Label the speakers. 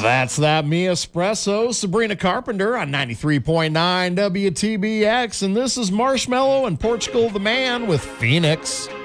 Speaker 1: That's that Me Espresso, Sabrina Carpenter on 93.9 WTBX, and this is Marshmello and Portugal the Man with Phoenix.